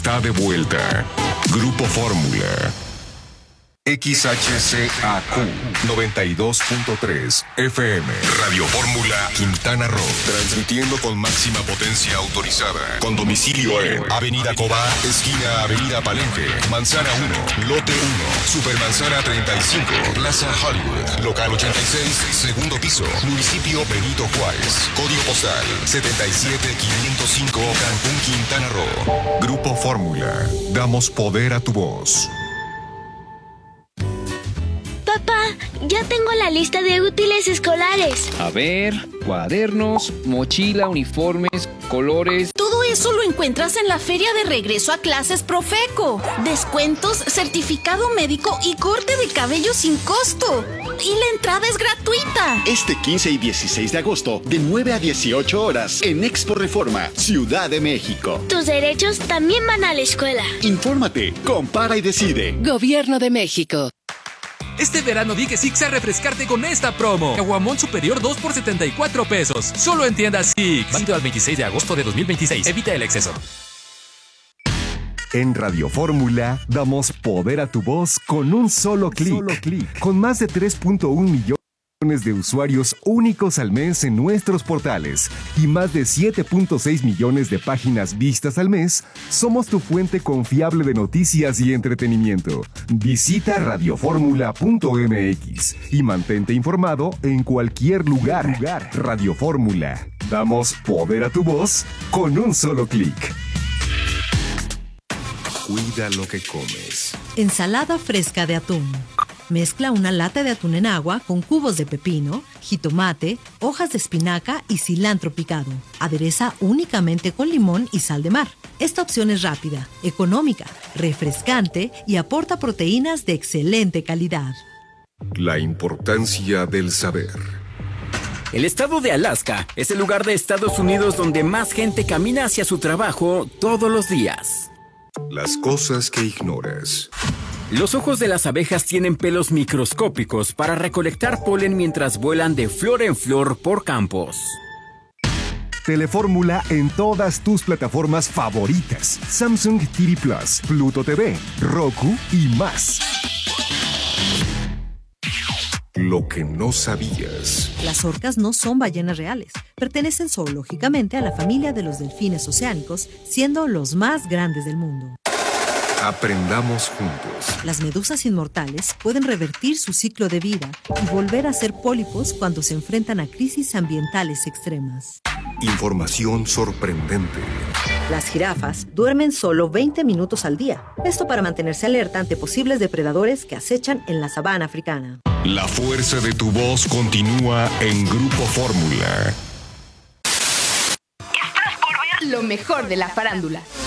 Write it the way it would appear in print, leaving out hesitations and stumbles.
está de vuelta. Grupo Fórmula. XHCAQ 92.3 FM. Radio Fórmula Quintana Roo. Transmitiendo con máxima potencia autorizada. Con domicilio en Avenida Cobá, esquina Avenida Palenque, Manzana 1, Lote 1, Supermanzana 35, Plaza Hollywood, Local 86, segundo piso, Municipio Benito Juárez. Código postal 77505, Cancún, Quintana Roo. Grupo Fórmula. Damos poder a tu voz. Papá, ya tengo la lista de útiles escolares. A ver, cuadernos, mochila, uniformes, colores. Todo eso lo encuentras en la feria de regreso a clases Profeco. Descuentos, certificado médico y corte de cabello sin costo. Y la entrada es gratuita. Este 15 y 16 de agosto, de 9 a 18 horas, en Expo Reforma, Ciudad de México. Tus derechos también van a la escuela. Infórmate, compara y decide. Gobierno de México. Este verano di que Six a refrescarte con esta promo. Caguamón Superior 2 por 74 pesos. Solo en tiendas Six. Válido al 26 de agosto de 2026. Evita el exceso. En Radio Fórmula damos poder a tu voz con un solo clic. Con más de 3.1 millones de usuarios únicos al mes en nuestros portales y más de 7.6 millones de páginas vistas al mes, somos tu fuente confiable de noticias y entretenimiento. Visita radioformula.mx y mantente informado en cualquier lugar. Radio Fórmula. Damos poder a tu voz con un solo clic. Cuida lo que comes. Ensalada fresca de atún. Mezcla una lata de atún en agua con cubos de pepino, jitomate, hojas de espinaca y cilantro picado. Adereza únicamente con limón y sal de mar. Esta opción es rápida, económica, refrescante y aporta proteínas de excelente calidad. La importancia del saber. El estado de Alaska es el lugar de Estados Unidos donde más gente camina hacia su trabajo todos los días. Las cosas que ignoras. Los ojos de las abejas tienen pelos microscópicos para recolectar polen mientras vuelan de flor en flor por campos. Telefórmula en todas tus plataformas favoritas. Samsung TV Plus, Pluto TV, Roku y más. Lo que no sabías. Las orcas no son ballenas reales. Pertenecen zoológicamente a la familia de los delfines oceánicos, siendo los más grandes del mundo. Aprendamos juntos. Las medusas inmortales pueden revertir su ciclo de vida y volver a ser pólipos cuando se enfrentan a crisis ambientales extremas. Información sorprendente. Las jirafas duermen solo 20 minutos al día. Esto para mantenerse alerta ante posibles depredadores que acechan en la sabana africana. La fuerza de tu voz continúa en Grupo Fórmula. Estás por ver lo mejor de la farándula.